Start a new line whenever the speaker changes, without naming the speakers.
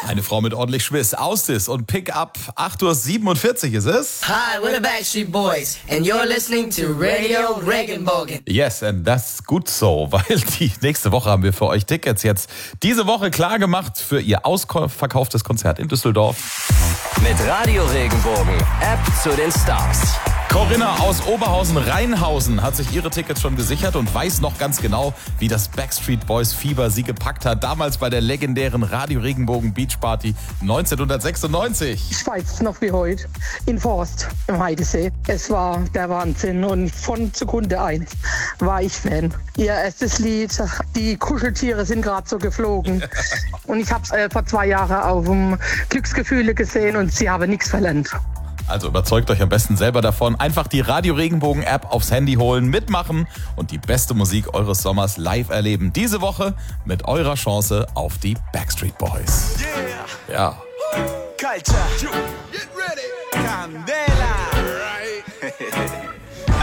Eine Frau mit ordentlich Schwiss, Ausdis und Pick-up. 8:47 Uhr ist es.
Hi, we're the Backstreet Boys and you're listening to Radio Regenbogen.
Yes, and that's gut so, weil die nächste Woche haben wir für euch Tickets jetzt diese Woche klar gemacht für ihr ausverkauftes Konzert in Düsseldorf.
Mit Radio Regenbogen, App zu den Stars.
Corinna aus Oberhausen-Rheinhausen hat sich ihre Tickets schon gesichert und weiß noch ganz genau, wie das Backstreet Boys Fieber sie gepackt hat. Damals bei der legendären Radio Regenbogen Beach Party 1996.
Ich weiß es noch wie heute. In Forst im Heidesee. Es war der Wahnsinn und von Sekunde 1 war ich Fan. Ihr erstes Lied, die Kuscheltiere sind gerade so geflogen. Und ich habe es vor 2 Jahren auf dem Glücksgefühle gesehen und sie haben nichts verlernt.
Also überzeugt euch am besten selber davon. Einfach die Radio Regenbogen App aufs Handy holen, mitmachen und die beste Musik eures Sommers live erleben. Diese Woche mit eurer Chance auf die Backstreet Boys.
Yeah.
Ja.
Culture. Get ready. Candela.